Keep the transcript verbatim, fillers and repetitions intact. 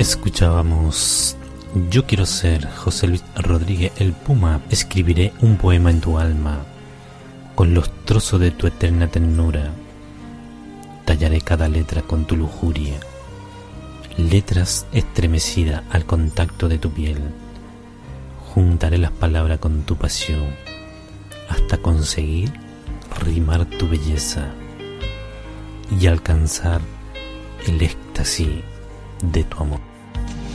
Escuchábamos Yo quiero ser José Luis Rodríguez el Puma. Escribiré un poema en tu alma, con los trozos de tu eterna ternura. Tallaré cada letra con tu lujuria, letras estremecidas al contacto de tu piel. Juntaré las palabras con tu pasión, hasta conseguir rimar tu belleza y alcanzar el éxtasis de tu amor.